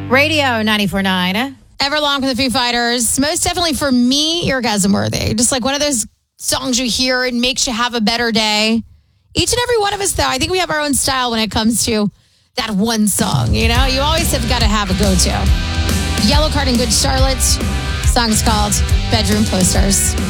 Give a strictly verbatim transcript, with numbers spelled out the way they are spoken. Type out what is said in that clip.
Radio ninety-four point nine. Everlong from the Foo Fighters. Most definitely for me, orgasm worthy. Just like one of those songs you hear, it makes you have a better day. Each and every one of us, though, I think we have our own style when it comes to that one song. You know, you always have got to have a go-to. Yellow Card and Good Charlotte. Song's called Bedroom Posters.